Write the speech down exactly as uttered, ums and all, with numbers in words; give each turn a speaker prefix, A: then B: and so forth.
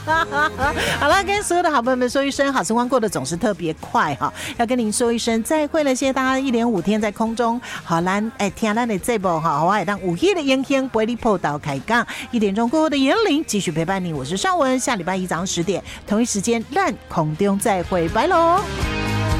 A: 好了，跟所有的好朋友们说一声，好时光过得总是特别快哈，要跟您说一声再会了，谢谢大家一连五天在空中，好咱哎听咱的这部哈，我也当午夜的烟天不会破到开杠，一点钟过后的言灵继续陪伴你，我是尚文，下礼拜一早上十点同一时间，咱空中再会，拜喽。